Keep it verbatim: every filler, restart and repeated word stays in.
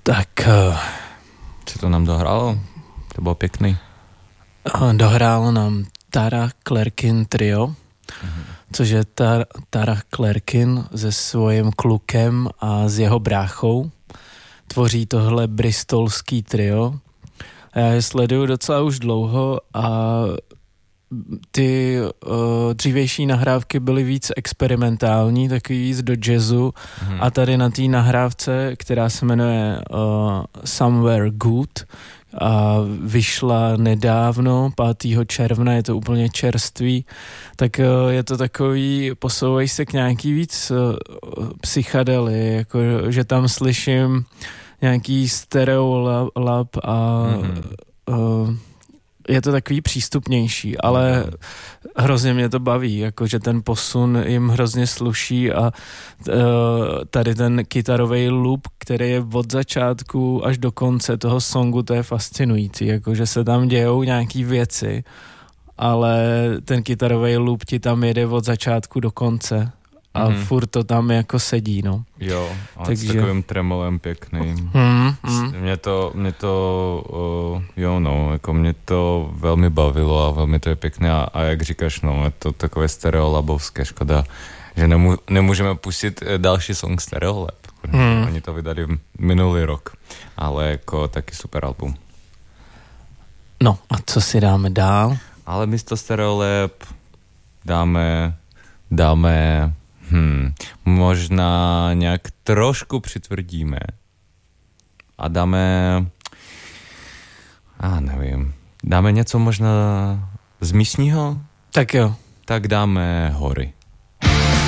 Tak... Co to nám dohrálo? To bylo pěkný. Dohrálo nám Tara Clerkin Trio, mm-hmm. což je Tar- Tara Clerkin se svým klukem a s jeho bráchou. Tvoří tohle bristolský trio. Já je sleduju docela už dlouho a ty uh, dřívější nahrávky byly víc experimentální, takový víc do jazzu hmm. a tady na té nahrávce, která se jmenuje uh, Somewhere Good a vyšla nedávno, pátého června, je to úplně čerstvý, tak uh, je to takový, posouvají se k nějaký víc uh, psychedely, jako, že tam slyším nějaký stereo lab a hmm. uh, je to takový přístupnější, ale mm. hrozně mě to baví, jakože ten posun jim hrozně sluší a uh, tady ten kytarový loop, který je od začátku až do konce toho songu, to je fascinující, jakože se tam dějou nějaký věci, ale ten kytarový loop ti tam jede od začátku do konce. A mm. furt to tam jako sedí, no. Jo, a takže... s takovým tremolem pěkným. Mm, mm. Mě to, mě to, uh, jo no, jako mě to velmi bavilo a velmi to je pěkné a, a jak říkáš, no, je to takové stereolabovské, škoda, že nemů, nemůžeme pustit další song Stereolab. Mm. Oni to vydali minulý rok, ale jako taky super album. No a co si dáme dál? Ale místo Stereolab dáme, dáme Hmm, možná nějak trošku přitvrdíme a dáme, a nevím, dáme něco možná z místního? Tak jo. Tak dáme Hory.